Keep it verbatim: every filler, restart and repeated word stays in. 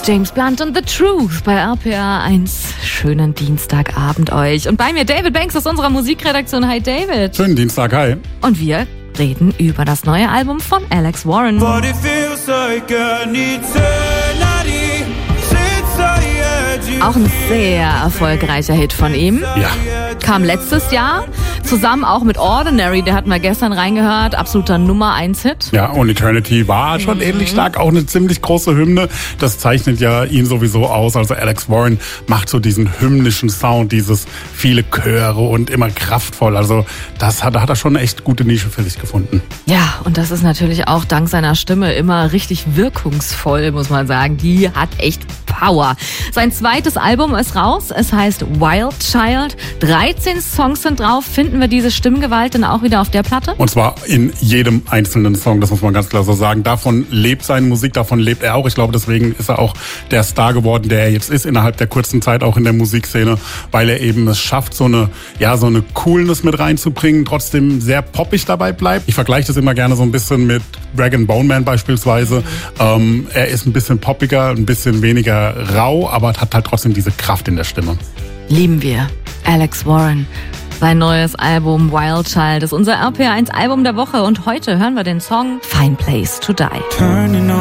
James Blunt und The Truth bei R P R eins. Schönen Dienstagabend euch. Und bei mir David Banks aus unserer Musikredaktion. Hi David. Schönen Dienstag, hi. Und wir reden über das neue Album von Alex Warren. Auch ein sehr erfolgreicher Hit von ihm. Ja. Kam letztes Jahr, zusammen auch mit Ordinary, der hatten wir gestern reingehört, absoluter Nummer eins Hit. Ja, und Eternity war schon mhm. ähnlich stark, auch eine ziemlich große Hymne. Das zeichnet ja ihn sowieso aus. Also Alex Warren macht so diesen hymnischen Sound, dieses viele Chöre und immer kraftvoll. Also das hat, hat er schon eine echt gute Nische für sich gefunden. Ja, und das ist natürlich auch dank seiner Stimme immer richtig wirkungsvoll, muss man sagen. Die hat echt Power. Sein zweites Album ist raus. Es heißt Wild Child. dreizehn Songs sind drauf. Finden wir diese Stimmgewalt dann auch wieder auf der Platte? Und zwar in jedem einzelnen Song, das muss man ganz klar so sagen. Davon lebt seine Musik, davon lebt er auch. Ich glaube, deswegen ist er auch der Star geworden, der er jetzt ist, innerhalb der kurzen Zeit auch in der Musikszene, weil er eben es schafft, so eine, ja, so eine Coolness mit reinzubringen, trotzdem sehr poppig dabei bleibt. Ich vergleiche das immer gerne so ein bisschen mit Rag and Bone Man beispielsweise. Mhm. Ähm, er ist ein bisschen poppiger, ein bisschen weniger rau, aber hat halt trotzdem diese Kraft in der Stimme. Lieben wir Alex Warren. Sein neues Album Wild Child ist unser R P R eins Album der Woche und heute hören wir den Song Fine Place to Die.